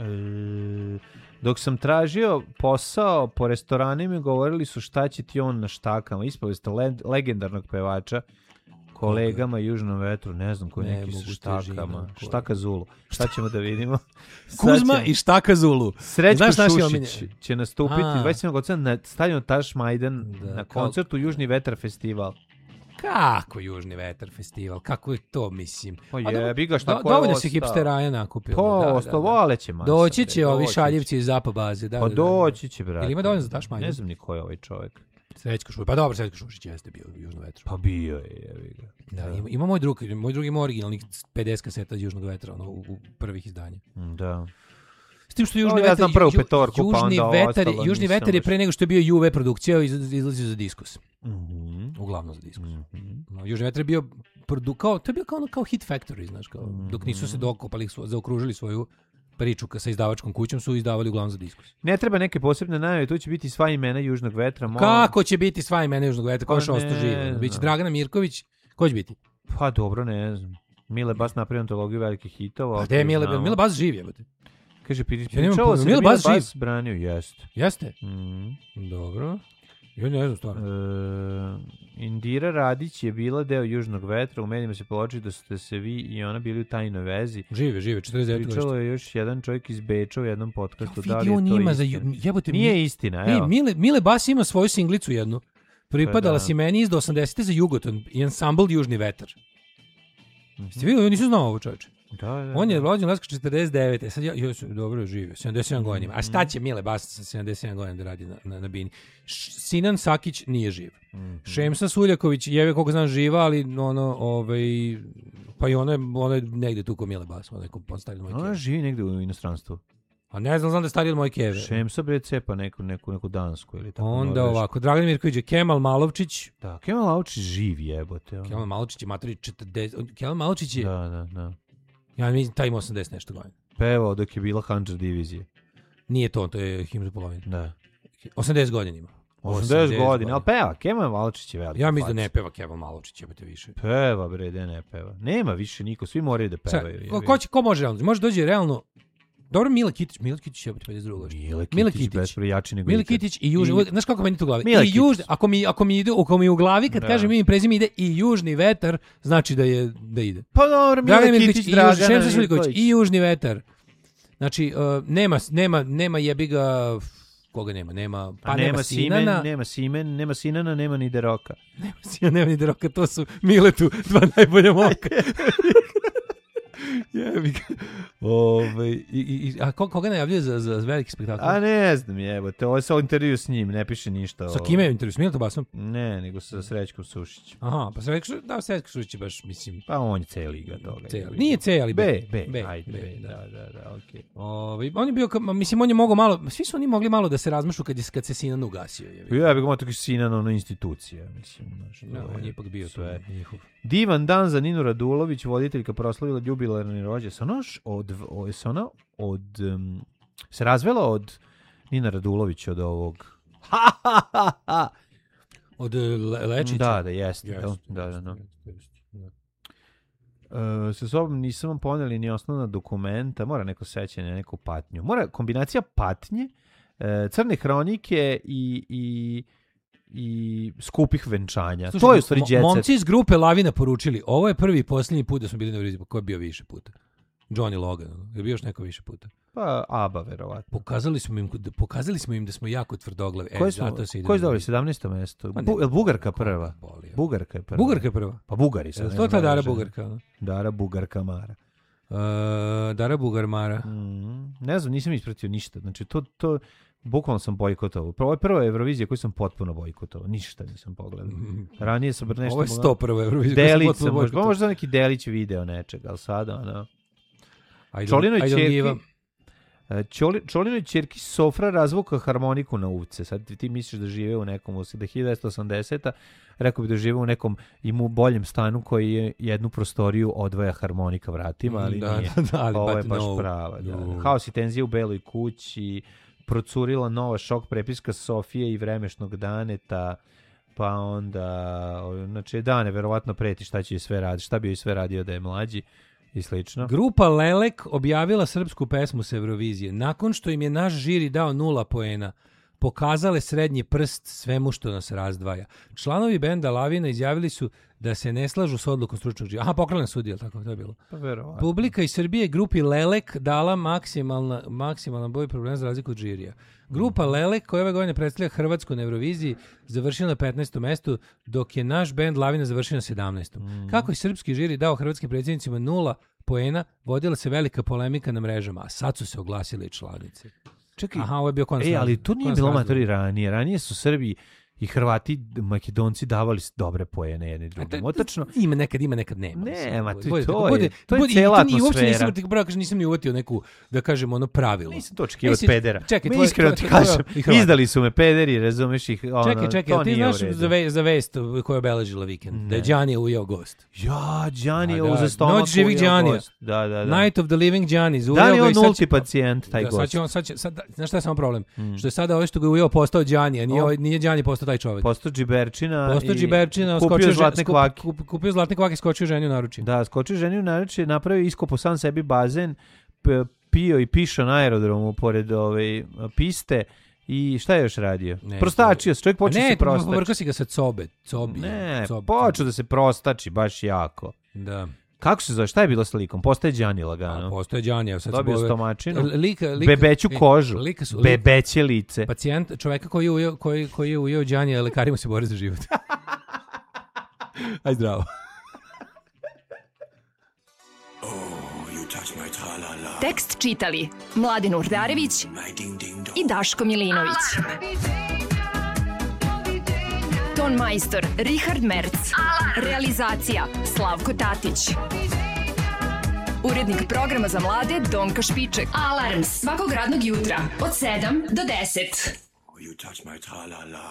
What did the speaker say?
Dok sam tražio posao po restoranima, govorili su šta će ti on na štakama. Ispali ste legendarnog pevača kolegama Južnom vetru, ne znam koji neki su štakama. Štaka Zulu. Šta ćemo da vidimo? Kuzma i Štaka Zulu. Srećko Šušić će nastupiti 27. oktobra na stadionu Taš Majdan na koncertu Južni vetar festival. Kako Južni vetar festival? Kako je to, mislim? Pa jebi ga šta ko je dovoljno se hipsteraja nakupilo. Pa ostalo, voleće masa. Doći će ovi šaljivci iz ZAPA baze. Pa doći će, brate. Ili ima dovoljno za Taš Majdan? Ne znam ni ko je ovaj čovjek. Srećko Šušić. Pa dobro, Srećko Šušić jeste bio u Južnom vetru. Pa bio je, jebi ga. Da, ima moj drug ima originalnih 50 kaseta Južnog vetra u prvih izdanja. Da. S tim što Južni vetar, Južni vetar je pre nego što je bio UV produkcija izlazio za Diskus. Uglavnom za Diskus. Južni vetar je bio to je bio kao Hit Factory, znaš, dok nisu se dokopali, zaokružili svoju priču sa izdavačkom kućom, su izdavali uglavnom za Diskus. Ne treba neke posebne najave, tu će biti sva imena Južnog vetra. Kako će biti sva imena Južnog vetra? Ko još ostao živo? Biće Dragana Mirković, ko će biti? Pa dobro, ne znam. Mile Bas napravio antologiju velikih hitova. Pa gde je Mile Bas živ, jebote? Kaže, pričalo se da Mile Bas branio, jeste. Jeste? Dobro. Ja ne znam stvarno. Indira Radić je bila deo Južnog vetra, u medijima se poloči da ste se vi i ona bili u tajnoj vezi. Žive, 49. Pričalo je još jedan čovjek iz Beča u jednom podcastu. Da li je to istina? Nije istina, evo. Mile Bas ima svoju singlicu jednu. Pripadala si meni iz 80. za Jugoton i ansambl Južni vetar. Ste vidjeli, ja nisam znao ovo, čovječe. Da. On je rođen Laska 49. Sad ja dobro živio, 77 godina. A šta će Mile Bas sa 77 godina da radi na bini? Sinan Sakić nije živ. Šemsa Suljaković je koliko znam živa, ali pa i ona je negde tu ko Mile Bas, ona je postavila moje keve. Ona živi negde u inostranstvu. A ne znam da je stariji od moje keve. Šemsa bre cepa neku dansku ili tako. Onda ovako, Dragan Mirković, Kemal Malovčić. Da, Kemal Malovčić živ jebote. Kemal Malovčić je materi 40. Kemal Malovčić je... Da. Ja mislim, taj ima 80 nešto godina. Pevao dok je bila Handžar divizija. Nije to je himn za polovinu. Da. 80 godina ima. 80 godina, ali peva. Kemal Malovčić je veliki. Ja mislim da ne peva Kemal Malovčić, jebate više. Peva bre, da ne peva. Nema više niko, svi moraju da pevaju. Ko može realno? Može dođe realno. Dobro, Mile Kitić je 52. Mile Kitić bez jači nego Mile Kitić i Južni, znaš kako meni to u glavi? I Južni, ako mi u glavi kad kažem ime i prezime ide i Južni vetar, znači da ide. Pa dobro, Mile Kitić, Dragana Mirković i Južni vetar. Znači nema jebiga koga nema. Pa nema Sinana. Nema Sinana, nema ni Deroka. Nema ni Deroka, to su Miletu dva najbolja momka. Jebi ga. A koga najavljuje za veliki spektakl? A ne znam, jebote. Ovo je sa intervju s njim, ne piše ništa. Sa kime je intervju? S Miletom Basom? Ne, nego sa Srećkom Sušićem. Aha, pa Srećko Sušić je baš, mislim... Pa on je C liga toga. Nije C, ali B. Ajde, da, okej. On je bio, mislim, on je mogao malo... Svi su oni mogli malo da se razmašu kad se Sinan ugasio. Ja bih imao tako Sinan, institucija, mislim. On je ipak bio sve. Divan dan za Ninu Radulović, voditeljka proslavila jubilarni rođendan. Se razvela od Nina Radulović od ovog. Od Lečića. Da, jeste. Da. Sa sobom nisam vam poneli ni osnovna dokumenta, mora neko sećanje, neku patnju. Mora kombinacija patnje, crne hronike i skupih venčanja. Slušaj, to je u stvari djece. Momci iz grupe Lavina poručili, ovo je prvi i posljednji put da smo bili na Euroviziji, ko je bio više puta? Johnny Logan, je bio još neko više puta? Pa ABBA, verovatno. Pokazali smo im da smo jako tvrdoglavi. Ko je dobili 17. mesto? Je Bugarka prva? Bugarka je prva. Pa Bugari se. To je ta Dara Bugarka. Dara Bugarka Mara. Dara Bugarmara. Ne znam, nisam ispratio ništa. Znači, to bukvalno sam bojkotovao. Ovo je prva Eurovizija koju sam potpuno bojkotovao. Ništa nisam pogledao. Ranije sam nešto... Ovo je 101. Eurovizija koju sam potpuno bojkotovao. Možda neki delić video nečega, ali sada, Čolinoj ćerki Sofra razvuka harmoniku na uvce. Sad ti misliš da žive u nekom, da 1980-a, rekao bi da žive u nekom imu boljem stanu koji je jednu prostoriju odvaja harmonika vratima, ali nije. Ovo je baš prava. Haos i tenzija u Beloj kući, procurila nova šok prepiska Sofije i Vremešnog Daneta, pa onda, znači Dane verovatno preti šta će sve raditi, šta bi joj sve radio da je mlađi. i slično. Grupa Lelek objavila srpsku pesmu s Eurovizije. Nakon što im je naš žiri dao 0 poena, pokazale srednji prst svemu što nas razdvaja. Članovi benda Lavina izjavili su da se ne slažu s odlukom stručnog žirija. Aha, poklanjan sudija, tako to je bilo. Publika iz Srbije grupi Lelek dala maksimalan broj problema za razliku od žirija. Grupa Lelek, koja ove godine predstavlja Hrvatsku na Euroviziji, završila na 15. mestu, dok je naš bend Lavina završio na 17. Kako je srpski žiri dao hrvatskim predsjednicima 0 poena, vodila se velika polemika na mrežama, a sad su se oglasile i članice. Čekaj, aha, ovo je bio konstans. Ali to nije bilo matori ranije. Ranije su Srbi i Hrvati, Makedonci davali dobre poene jedni drugim. Otačno. Ima nekad nema. Nema, to je cijela atmosfera. Nisam ni uvatio neku, da kažem, ono pravilo. Nisam to očekivao od pedera. Čekaj, iskreno ti kažem, izdali su me pederi, razumeš ih. Čekaj, ti znaš za vest koja je obeležila vikend, da je Đani ujeo gost. Ja, Đani je uze stomak Noć živih Đanija. Da. Night of the Living Đani. Da li je on nulti pacijent, taj gost? Znaš šta je samo problem? Što je sada ovo što ga je ujeo postao Đani, a nije Đani postao taj čovjek. Postao džiberčina, kupio zlatne kvake, skočio ženju u naručje. Da, skočio ženju u naručje, napravio iskopo sam sebi bazen, pio i pišao na aerodromu pored piste i šta je još radio? Prostačio se, čovjek počeo se prostači. Ne, povrkao si ga sa cobe. Počeo da se prostači, baš jako. Da. Kako se zove? Šta je bilo s likom? Postaje Đani lagano. Postaje Đani. Dobio stomačinu. Bebeću kožu. Bebeće lice. Pacijent, čoveka koji je ujeo Đani, a lekari mu se bore za život. Aj zdravo. Tekst čitali Mladen Urdarević i Daško Milinović. Ton majstor Richard Merc. Realizacija Slavko Tatić. Urednik programa za mlade Donka Špiček. Alarms svakog radnog jutra od 7 do 10.